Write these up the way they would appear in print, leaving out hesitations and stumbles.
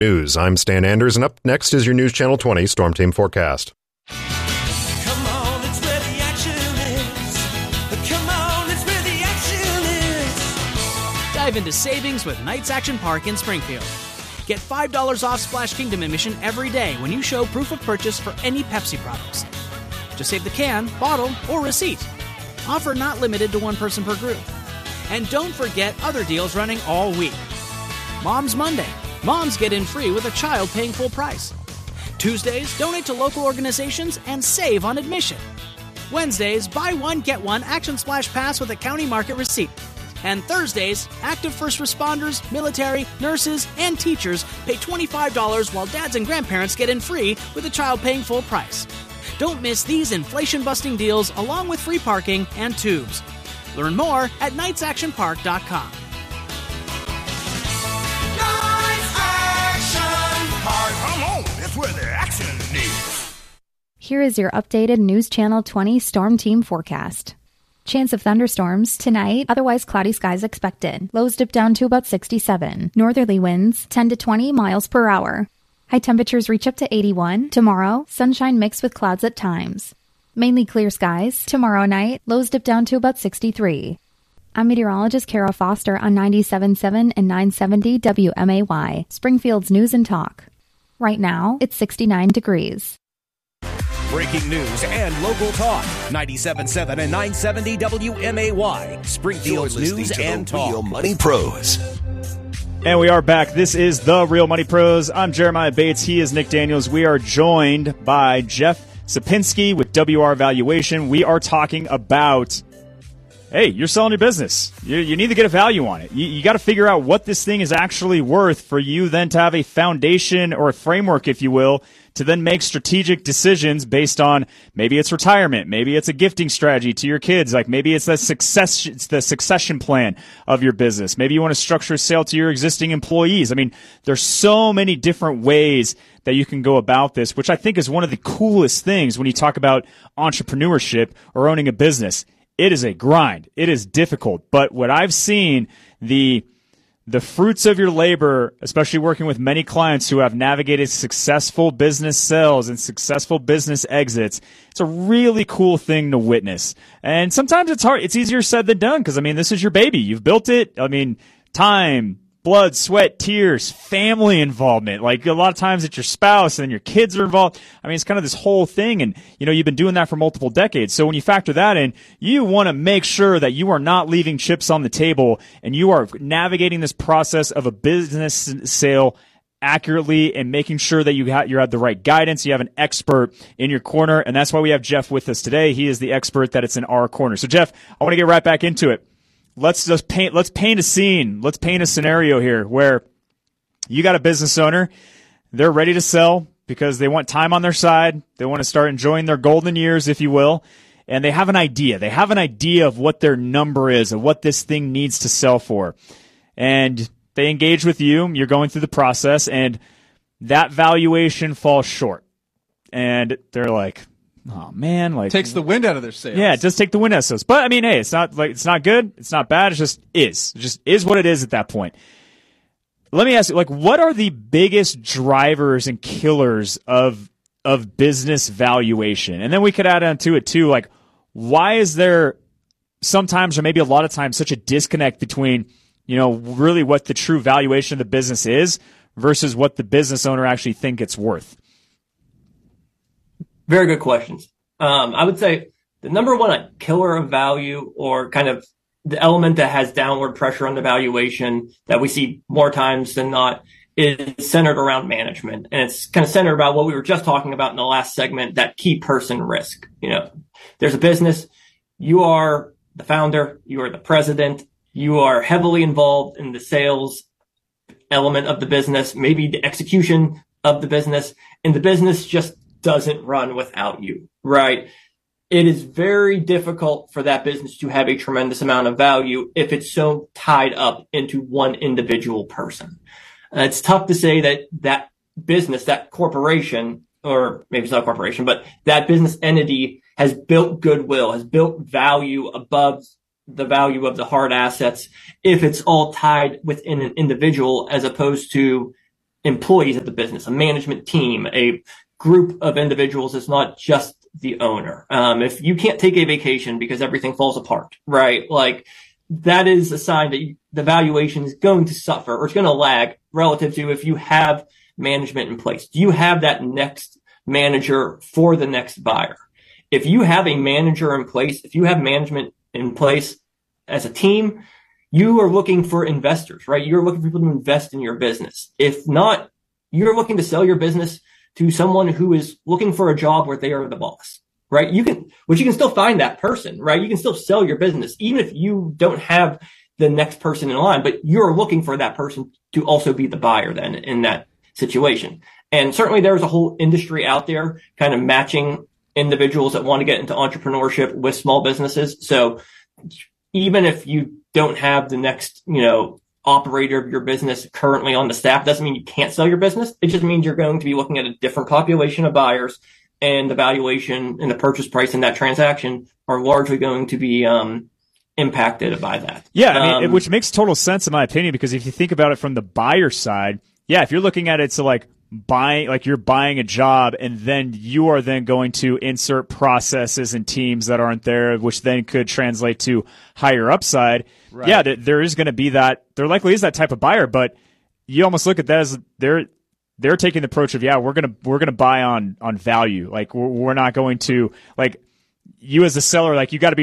News. I'm Stan Anders, and up next is your News Channel 20 Storm Team forecast. Come on, it's where the action is. Come on, it's where the action is. Dive into savings with Knights Action Park in Springfield. Get $5 off Splash Kingdom admission every day when you show proof of purchase for any Pepsi products. Just save the can, bottle, or receipt. Offer not limited to one person per group. And don't forget other deals running all week. Mom's Monday. Moms get in free with a child paying full price. Tuesdays, donate to local organizations and save on admission. Wednesdays, buy one, get one Action Splash Pass with a county market receipt. And Thursdays, active first responders, military, nurses, and teachers pay $25 while dads and grandparents get in free with a child paying full price. Don't miss these inflation-busting deals along with free parking and tubes. Learn more at knightsactionpark.com. Come on, that's where the action is. Here is your updated News Channel 20 Storm Team forecast. Chance of thunderstorms tonight, otherwise cloudy skies expected. Lows dip down to about 67. Northerly winds 10 to 20 miles per hour. High temperatures reach up to 81. Tomorrow, sunshine mixed with clouds at times. Mainly clear skies. Tomorrow night, lows dip down to about 63. I'm meteorologist Kara Foster on 97.7 and 970 WMAY, Springfield's News and Talk. Right now, it's 69 degrees. Breaking news and local talk. 97.7 and 970 WMAY, Springfield's News and Talk. Real Money Pros. And we are back. This is the Real Money Pros. I'm Jeremiah Bates. He is Nick Daniels. We are joined by Jeff Sapinski with WR Valuation. We are talking about, hey, you're selling your business. You need to get a value on it. You got to figure out what this thing is actually worth for you then to have a foundation or a framework, if you will, to then make strategic decisions based on maybe it's retirement, maybe it's a gifting strategy to your kids, like maybe it's the succession plan of your business. Maybe you want to structure a sale to your existing employees. I mean, there's so many different ways that you can go about this, which I think is one of the coolest things when you talk about entrepreneurship or owning a business. It is a grind. It is difficult. But what I've seen, the fruits of your labor, especially working with many clients who have navigated successful business sales and successful business exits, it's a really cool thing to witness. And sometimes it's hard. It's easier said than done because, I mean, this is your baby. You've built it. I mean, time, blood, sweat, tears, family involvement. Like a lot of times it's your spouse and your kids are involved. I mean, it's kind of this whole thing. And, you know, you've been doing that for multiple decades. So when you factor that in, you want to make sure that you are not leaving chips on the table and you are navigating this process of a business sale accurately and making sure that you have the right guidance. You have an expert in your corner. And that's why we have Jeff with us today. He is the expert that it's in our corner. So Jeff, I want to get right back into it. Let's paint a scene. Let's paint a scenario here where you got a business owner. They're ready to sell because they want time on their side. They want to start enjoying their golden years, if you will. And they have an idea. They have an idea of what their number is, of what this thing needs to sell for. And they engage with you. You're going through the process and that valuation falls short. And they're like, oh man, like takes the wind out of their sails. Yeah, it does take the wind out of sails. But I mean, hey, it's not good, it's not bad, it just is what it is at that point. Let me ask you, like, what are the biggest drivers and killers of business valuation? And then we could add on to it too, like, why is there sometimes or maybe a lot of times such a disconnect between, you know, really what the true valuation of the business is versus what the business owner actually think it's worth? Very good questions. I would say the number one killer of value, or kind of the element that has downward pressure on the valuation that we see more times than not, is centered around management. And it's kind of centered about what we were just talking about in the last segment, that key person risk. You know, there's a business, you are the founder, you are the president, you are heavily involved in the sales element of the business, maybe the execution of the business, and the business just doesn't run without you, right? It is very difficult for that business to have a tremendous amount of value if it's so tied up into one individual person. It's tough to say that business, that corporation, or maybe it's not a corporation, but that business entity has built goodwill, has built value above the value of the hard assets if it's all tied within an individual, as opposed to employees at the business, a management team, a group of individuals. It's not just the owner. If you can't take a vacation because everything falls apart, right? Like that is a sign that the valuation is going to suffer or it's going to lag relative to if you have management in place. Do you have that next manager for the next buyer? If you have a manager in place, if you have management in place as a team, you are looking for investors, right? You're looking for people to invest in your business. If not, you're looking to sell your business to someone who is looking for a job where they are the boss, right? You can still find that person, right? You can still sell your business, even if you don't have the next person in line, but you're looking for that person to also be the buyer then in that situation. And certainly there's a whole industry out there kind of matching individuals that want to get into entrepreneurship with small businesses. So even if you don't have the next, operator of your business currently on the staff, doesn't mean you can't sell your business. It just means you're going to be looking at a different population of buyers, and the valuation and the purchase price in that transaction are largely going to be impacted by that. Yeah, I mean, which makes total sense in my opinion, because if you think about it from the buyer side, yeah, if you're looking at it, so like you're buying a job and then you are then going to insert processes and teams that aren't there, which then could translate to higher upside. Right. Yeah, there is going to be that. There likely is that type of buyer, but you almost look at that as they're taking the approach of, yeah, we're gonna buy on value. Like we're not going to, like, you as a seller, like you got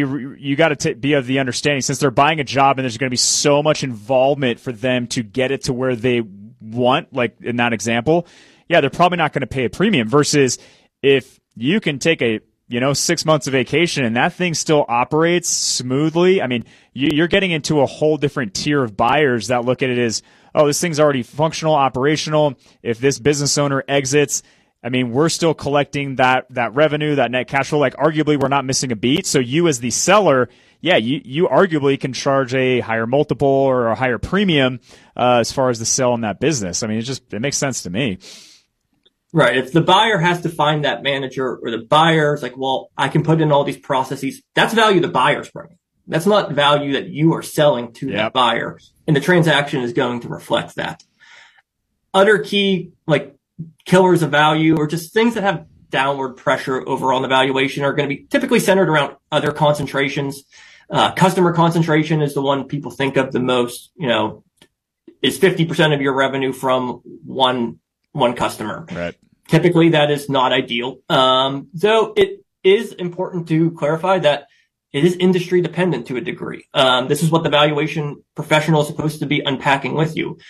to be of the understanding, since they're buying a job and there's going to be so much involvement for them to get it to where they want, like in that example, yeah, they're probably not going to pay a premium, versus if you can take a 6 months of vacation and that thing still operates smoothly. I mean, you're getting into a whole different tier of buyers that look at it as, oh, this thing's already functional, operational. If this business owner exits, I mean, we're still collecting that revenue, that net cash flow. Like arguably we're not missing a beat. So you as the seller, yeah, you arguably can charge a higher multiple or a higher premium as far as the sell in that business. I mean, it makes sense to me. Right. If the buyer has to find that manager, or the buyer's like, well, I can put in all these processes, that's value the buyer's bringing. That's not value that you are selling to that buyer. And the transaction is going to reflect that. Other key, like killers of value, or just things that have downward pressure over on the valuation, are going to be typically centered around other concentrations. Customer concentration is the one people think of the most, is 50% of your revenue from one customer. Right. Typically that is not ideal. Though it is important to clarify that it is industry dependent to a degree. This is what the valuation professional is supposed to be unpacking with you.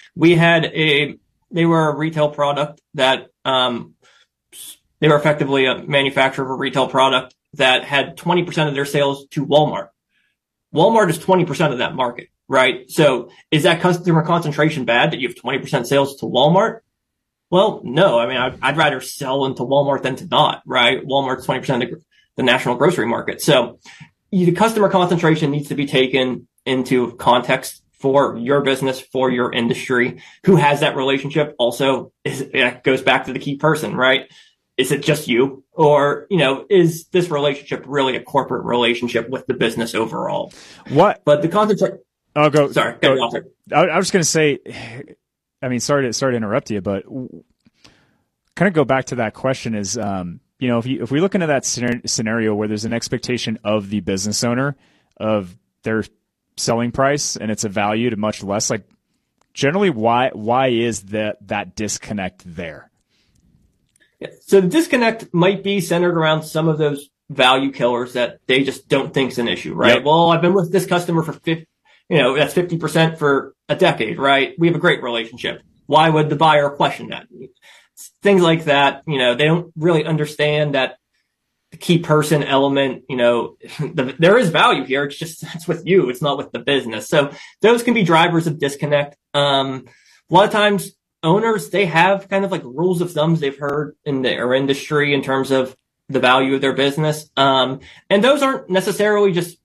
They were a retail product that, they were effectively a manufacturer of a retail product that had 20% of their sales to Walmart. Walmart is 20% of that market, right? So is that customer concentration bad that you have 20% sales to Walmart? Well, no. I mean, I'd rather sell into Walmart than to not, right? Walmart's 20% of the national grocery market. So the customer concentration needs to be taken into context for your business, for your industry. Who has that relationship? Also, it goes back to the key person, right? Is it just you? Or, is this relationship really a corporate relationship with the business overall? What? But the concentration. Oh, go. Sorry. Go. I was going to say, I mean, sorry to interrupt you, but kind of go back to that question is, if we look into that scenario where there's an expectation of the business owner of their selling price and it's a value to much less, like generally why is that disconnect there? Yeah. So the disconnect might be centered around some of those value killers that they just don't think is an issue, right? Yep. Well, I've been with this customer for that's 50% for a decade, right? We have a great relationship. Why would the buyer question that? Things like that, they don't really understand that the key person element, there is value here. It's with you. It's not with the business. So those can be drivers of disconnect. A lot of times owners, they have kind of like rules of thumbs they've heard in their industry in terms of the value of their business. And those aren't necessarily just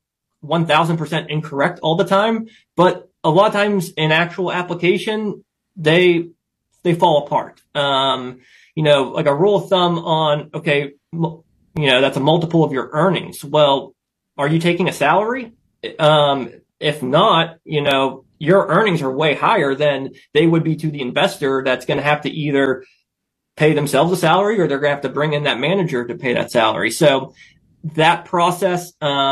1000% incorrect all the time, but a lot of times in actual application, they fall apart. Like a rule of thumb on, okay, that's a multiple of your earnings. Well, are you taking a salary? If not, your earnings are way higher than they would be to the investor that's going to have to either pay themselves a salary or they're going to have to bring in that manager to pay that salary. So that process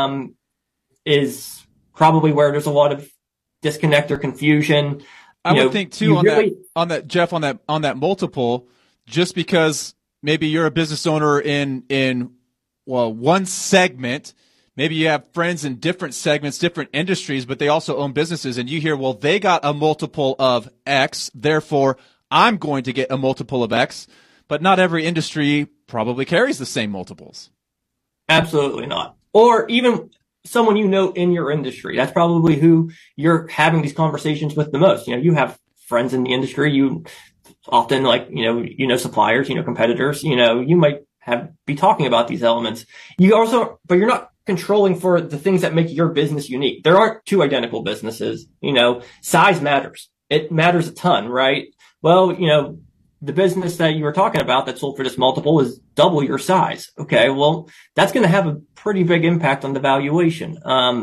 is probably where there's a lot of disconnect or confusion. I would think too on that, Jeff, on that multiple, just because maybe you're a business owner in one segment, maybe you have friends in different segments, different industries, but they also own businesses, and you hear, well, they got a multiple of X, therefore I'm going to get a multiple of X, but not every industry probably carries the same multiples. Absolutely not. Or even someone in your industry. That's probably who you're having these conversations with the most. You have friends in the industry. You often suppliers, competitors, you might be talking about these elements. But you're not controlling for the things that make your business unique. There aren't two identical businesses. Size matters. It matters a ton, right? Well, the business that you were talking about that sold for this multiple is double your size. Okay. Well, that's going to have a pretty big impact on the valuation.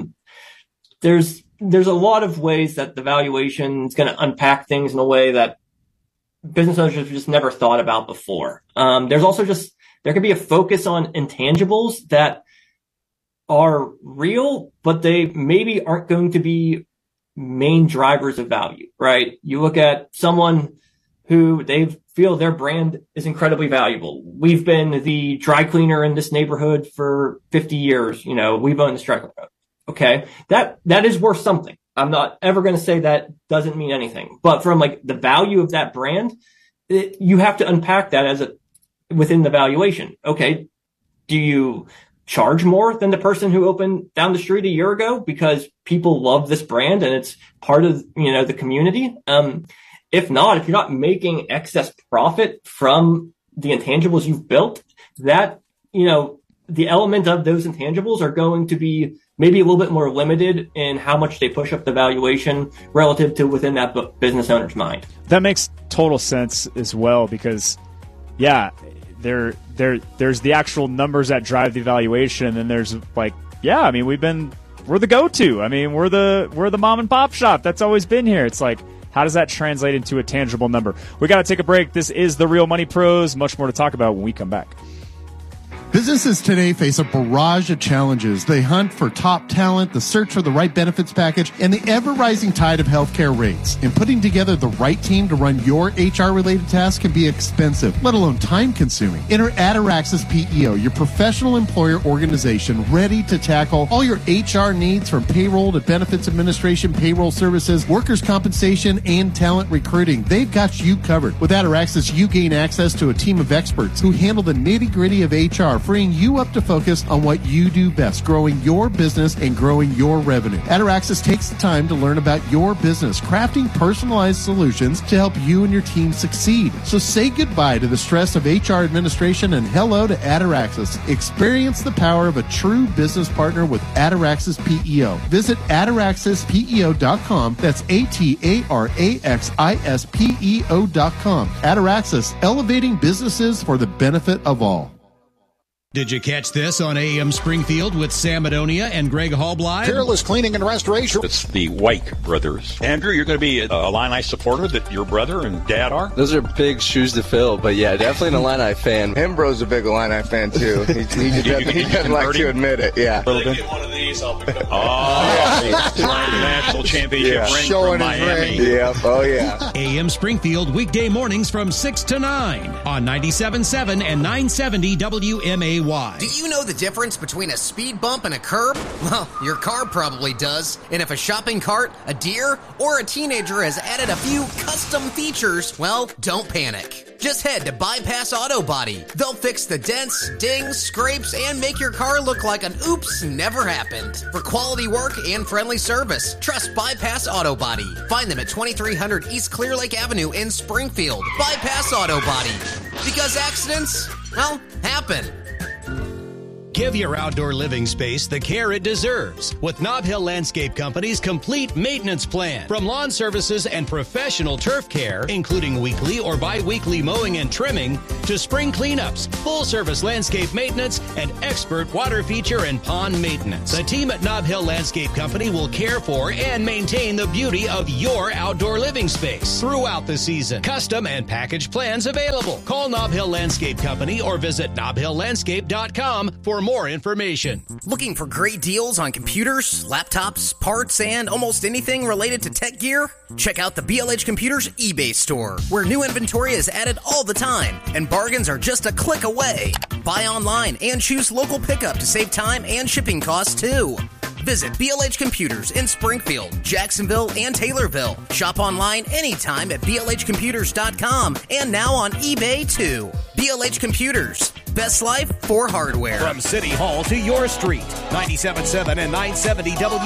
There's a lot of ways that the valuation is going to unpack things in a way that business owners have just never thought about before. There's also there could be a focus on intangibles that are real, but they maybe aren't going to be main drivers of value, right? You look at someone who they feel their brand is incredibly valuable. We've been the dry cleaner in this neighborhood for 50 years. We've owned this dry cleaner. Okay. That is worth something. I'm not ever going to say that doesn't mean anything, but from the value of that brand, you have to unpack that within the valuation. Okay. Do you charge more than the person who opened down the street a year ago because people love this brand and it's part of, the community? If you're not making excess profit from the intangibles you've built, that, the element of those intangibles are going to be maybe a little bit more limited in how much they push up the valuation relative to within that business owner's mind. That makes total sense as well because, there's the actual numbers that drive the valuation, and there's we're the go-to. I mean, we're the mom and pop shop that's always been here. It's how does that translate into a tangible number? We got to take a break. This is the Real Money Pros. Much more to talk about when we come back. Businesses today face a barrage of challenges. They hunt for top talent, the search for the right benefits package, and the ever-rising tide of healthcare rates. And putting together the right team to run your HR-related tasks can be expensive, let alone time-consuming. Enter Ataraxis PEO, your professional employer organization ready to tackle all your HR needs from payroll to benefits administration, payroll services, workers' compensation, and talent recruiting. They've got you covered. With Ataraxis, you gain access to a team of experts who handle the nitty-gritty of HR, freeing you up to focus on what you do best, growing your business and growing your revenue. Ataraxis takes the time to learn about your business, crafting personalized solutions to help you and your team succeed. So say goodbye to the stress of HR administration and hello to Ataraxis. Experience the power of a true business partner with Ataraxis PEO. Visit ataraxispeo.com. That's ATARAXISPEO.com. Ataraxis, elevating businesses for the benefit of all. Did you catch this on AM Springfield with Sam Adonia and Greg Hallbline? Fearless Cleaning and Restoration. It's the White brothers. Andrew, you're going to be a Illini supporter that your brother and dad are? Those are big shoes to fill, but yeah, definitely an Illini fan. Hembro's a big Illini fan, too. He doesn't like to admit it, yeah. Get one of these. National championship ring showing from Miami. Ring. Yeah, oh yeah. AM Springfield, weekday mornings from 6 to 9 on 97.7 and 970 WMAY. Do you know the difference between a speed bump and a curb? Well, your car probably does. And if a shopping cart, a deer, or a teenager has added a few custom features, well, don't panic. Just head to Bypass Auto Body. They'll fix the dents, dings, scrapes, and make your car look like an oops never happened. For quality work and friendly service, trust Bypass Auto Body. Find them at 2300 East Clear Lake Avenue in Springfield. Bypass Auto Body. Because accidents, well, happen. Give your outdoor living space the care it deserves with Nob Hill Landscape Company's complete maintenance plan. From lawn services and professional turf care, including weekly or bi-weekly mowing and trimming, to spring cleanups, full-service landscape maintenance, and expert water feature and pond maintenance. The team at Nob Hill Landscape Company will care for and maintain the beauty of your outdoor living space throughout the season. Custom and package plans available. Call Nob Hill Landscape Company or visit nobhilllandscape.com for more information. Looking for great deals on computers, laptops, parts, and almost anything related to tech gear? Check out the BLH Computers eBay store, where new inventory is added all the time, and bargains are just a click away. Buy online and choose local pickup to save time and shipping costs too. Visit BLH Computers in Springfield, Jacksonville, and Taylorville. Shop online anytime at blhcomputers.com and now on eBay too. BLH Computers. Best life for hardware. From City Hall to your street, 97.7 and 970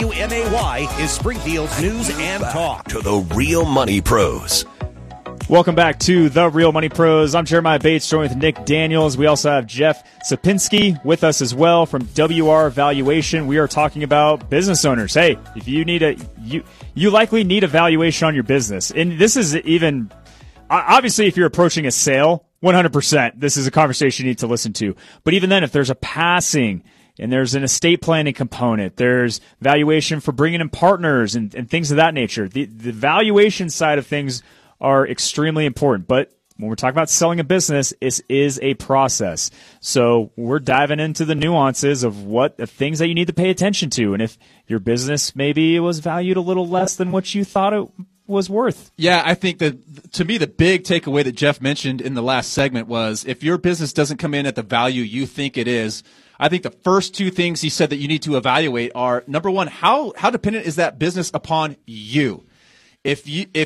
WMAY is Springfield's news and talk. To the Real Money Pros. Welcome back to The Real Money Pros. I'm Jeremiah Bates, joined with Nick Daniels. We also have Jeff Sapinski with us as well from WR Valuation. We are talking about business owners. Hey, if you need you likely need a valuation on your business. And this is even, obviously, if you're approaching a sale, 100%, this is a conversation you need to listen to. But even then, if there's a passing and there's an estate planning component, there's valuation for bringing in partners and things of that nature. The valuation side of things are extremely important. But when we're talking about selling a business, it is a process. So we're diving into the nuances of what the things that you need to pay attention to. And if your business maybe was valued a little less than what you thought it was worth. Yeah, I think that to me, the big takeaway that Jeff mentioned in the last segment was if your business doesn't come in at the value you think it is, I think the first two things he said that you need to evaluate are, number one, how dependent is that business upon you? If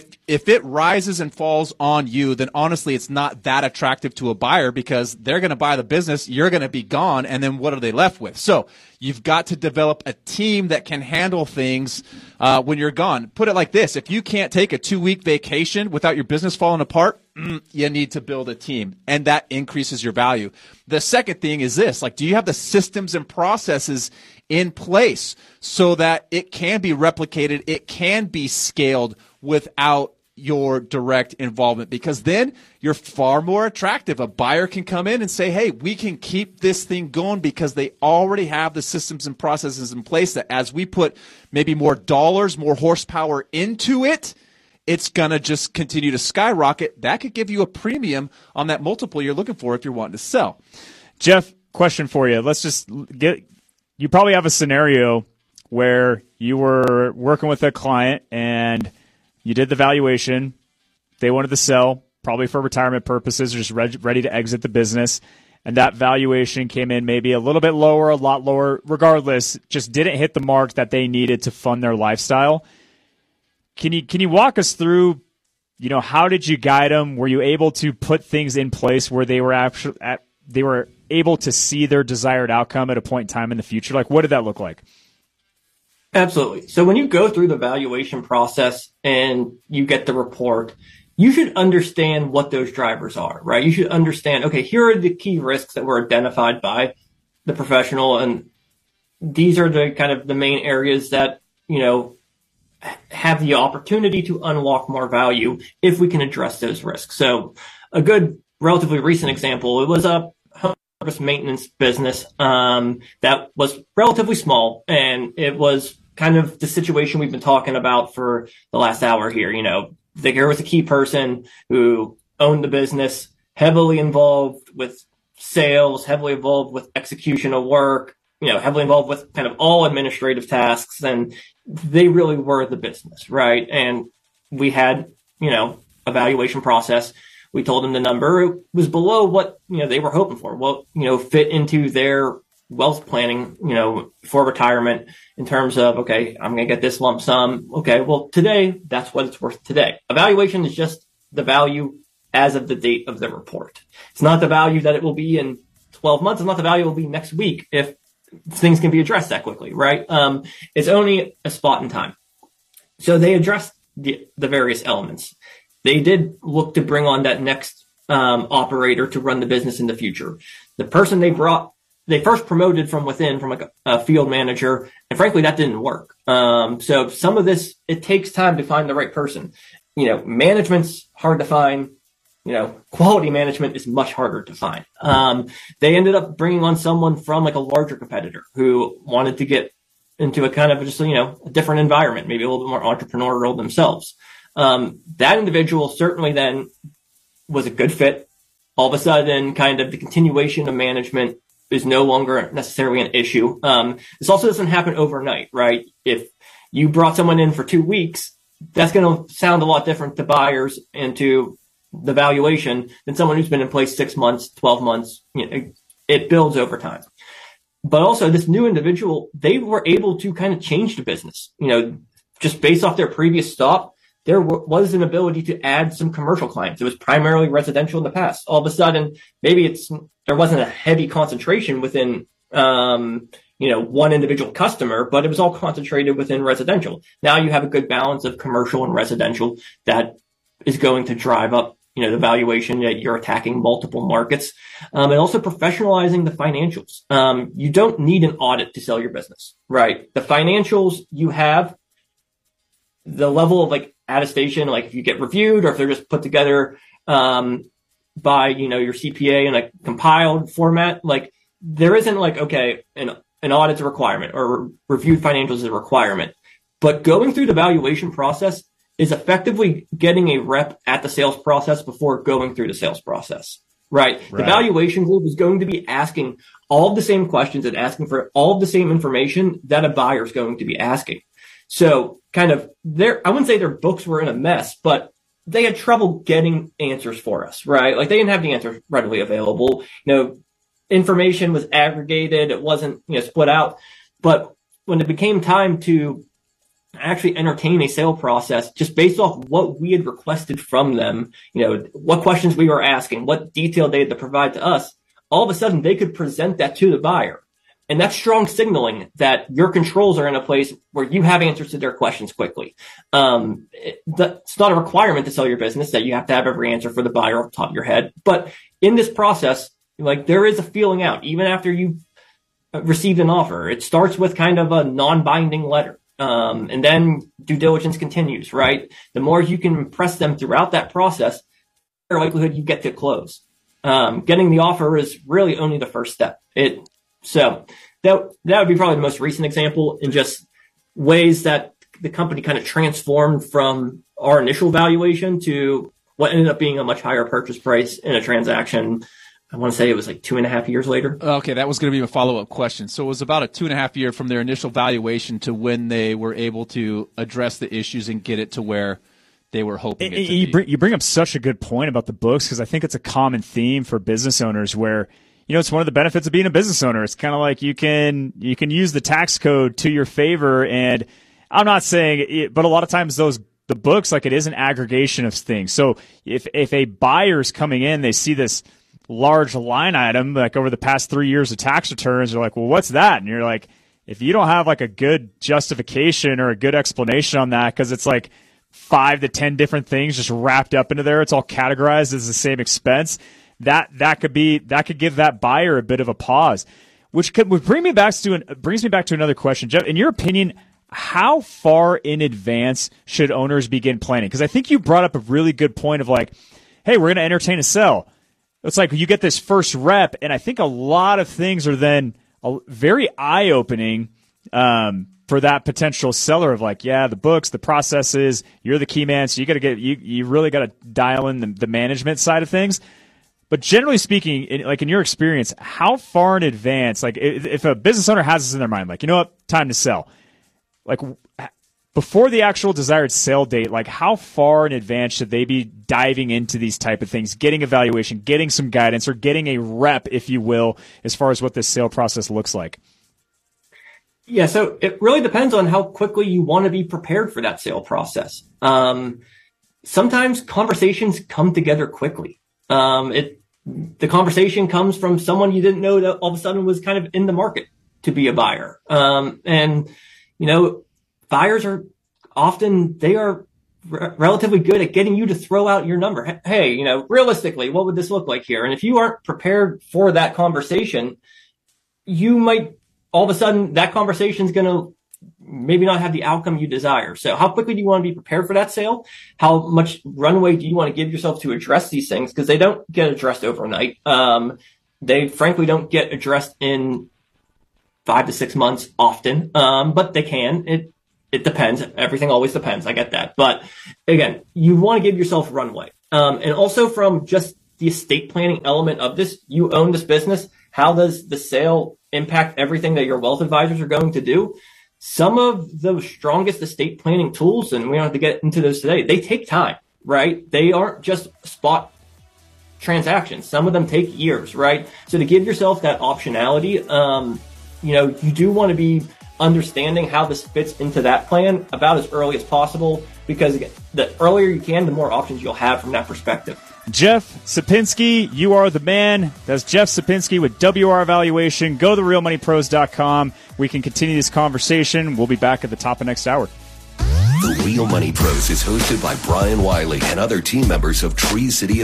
it rises and falls on you, then honestly, it's not that attractive to a buyer because they're going to buy the business, you're going to be gone, and then what are they left with? So you've got to develop a team that can handle things when you're gone. Put it like this. If you can't take a 2-week vacation without your business falling apart, you need to build a team, and that increases your value. The second thing is this, do you have the systems and processes in place so that it can be replicated, it can be scaled without your direct involvement, because then you're far more attractive. A buyer can come in and say, hey, we can keep this thing going because they already have the systems and processes in place that as we put maybe more dollars, more horsepower into it, it's going to just continue to skyrocket. That could give you a premium on that multiple you're looking for if you're wanting to sell. Jeff, question for you. Let's just you probably have a scenario where you were working with a client and you did the valuation. They wanted to sell, probably for retirement purposes, or just ready to exit the business. And that valuation came in maybe a little bit lower, a lot lower. Regardless, just didn't hit the mark that they needed to fund their lifestyle. Can you walk us through, how did you guide them? Were you able to put things in place where they were able to see their desired outcome at a point in time in the future? What did that look like? Absolutely. So when you go through the valuation process and you get the report, you should understand what those drivers are, right? You should understand, okay, here are the key risks that were identified by the professional, and these are the kind of the main areas that, have the opportunity to unlock more value if we can address those risks. So a good, relatively recent example, it was a home service maintenance business that was relatively small, and it was kind of the situation we've been talking about for the last hour here. There was a key person who owned the business, heavily involved with sales, heavily involved with execution of work, heavily involved with kind of all administrative tasks, and they really were the business, right? And we had, a valuation process. We told them the number was below what, they were hoping for. Well, fit into their wealth planning, for retirement in terms of, okay, I'm going to get this lump sum. Okay, well, today, that's what it's worth today. Evaluation is just the value as of the date of the report. It's not the value that it will be in 12 months. It's not the value it will be next week if things can be addressed that quickly, right? It's only a spot in time. So they addressed the various elements. They did look to bring on that next operator to run the business in the future. The person they brought they first promoted from within, from like a field manager, and frankly, that didn't work. So some of this, it takes time to find the right person. Management's hard to find. Quality management is much harder to find. They ended up bringing on someone from like a larger competitor who wanted to get into a kind of just, a different environment, maybe a little bit more entrepreneurial themselves. That individual certainly then was a good fit. All of a sudden, kind of the continuation of management is no longer necessarily an issue. This also doesn't happen overnight, right? If you brought someone in for 2 weeks, that's going to sound a lot different to buyers and to the valuation than someone who's been in place 6 months, 12 months. It builds over time. But also this new individual, they were able to kind of change the business, just based off their previous stop. There was an ability to add some commercial clients. It was primarily residential in the past. All of a sudden, maybe there wasn't a heavy concentration within, one individual customer, but it was all concentrated within residential. Now you have a good balance of commercial and residential that is going to drive up, the valuation that you're attacking multiple markets, and also professionalizing the financials. You don't need an audit to sell your business, right? The financials you have, the level of like attestation, like if you get reviewed or if they're just put together, by, your CPA in a compiled format, like there isn't like, okay, an audit's a requirement or reviewed financials is a requirement, but going through the valuation process is effectively getting a rep at the sales process before going through the sales process, right? The valuation group is going to be asking all of the same questions and asking for all of the same information that a buyer is going to be asking. So kind of I wouldn't say their books were in a mess, but they had trouble getting answers for us, right? Like they didn't have the answers readily available. Information was aggregated. It wasn't, split out. But when it became time to actually entertain a sale process, just based off what we had requested from them, what questions we were asking, what detail they had to provide to us, all of a sudden they could present that to the buyer. And that's strong signaling that your controls are in a place where you have answers to their questions quickly. It's not a requirement to sell your business that you have to have every answer for the buyer off the top of your head. But in this process, like there is a feeling out, even after you received an offer. It starts with kind of a non-binding letter. And then due diligence continues, right? The more you can impress them throughout that process, the likelihood you get to close. Getting the offer is really only the first step. So that would be probably the most recent example in just ways that the company kind of transformed from our initial valuation to what ended up being a much higher purchase price in a transaction. I want to say it was like 2.5 years later. Okay, that was going to be a follow-up question. So it was about a 2.5 year from their initial valuation to when they were able to address the issues and get it to where they were hoping it to be. You bring up such a good point about the books, because I think it's a common theme for business owners where, it's one of the benefits of being a business owner. It's kind of like you can use the tax code to your favor. And I'm not saying it, but a lot of times the books, like it is an aggregation of things. So if a buyer's coming in, they see this large line item, like over the past 3 years of tax returns, they're like, well, what's that? And you're like, if you don't have like a good justification or a good explanation on that, because it's like 5 to 10 different things just wrapped up into there, it's all categorized as the same expense. That could give that buyer a bit of a pause, which brings me back to another question. Jeff, in your opinion, how far in advance should owners begin planning? Because I think you brought up a really good point of like, hey, we're going to entertain a sell. It's like you get this first rep, and I think a lot of things are then very eye-opening for that potential seller of like, yeah, the books, the processes, you're the key man, so you really got to dial in the management side of things. But generally speaking, in your experience, how far in advance, like if a business owner has this in their mind, like, you know what, time to sell, like before the actual desired sale date, like how far in advance should they be diving into these type of things, getting evaluation, getting some guidance, or getting a rep, if you will, as far as what this sale process looks like? Yeah, so it really depends on how quickly you want to be prepared for that sale process. Sometimes conversations come together quickly. The conversation comes from someone you didn't know that all of a sudden was kind of in the market to be a buyer. Buyers are often, they are relatively good at getting you to throw out your number. Hey, realistically, what would this look like here? And if you aren't prepared for that conversation, you might all of a sudden that conversation is going to maybe not have the outcome you desire. So how quickly do you want to be prepared for that sale? How much runway do you want to give yourself to address these things? Because they don't get addressed overnight. They frankly don't get addressed in 5 to 6 months often. But they can. It depends. Everything always depends. I get that. But again, you want to give yourself runway. And also from just the estate planning element of this, you own this business. How does the sale impact everything that your wealth advisors are going to do? Some of the strongest estate planning tools, and we don't have to get into those today, they take time, right? They aren't just spot transactions. Some of them take years, right? So to give yourself that optionality, you do want to be understanding how this fits into that plan about as early as possible, because again, the earlier you can, the more options you'll have from that perspective. Jeff Sapinski, you are the man. That's Jeff Sapinski with WR Valuation. Go to therealmoneypros.com. We can continue this conversation. We'll be back at the top of next hour. The Real Money Pros is hosted by Brian Wiley and other team members of Tree City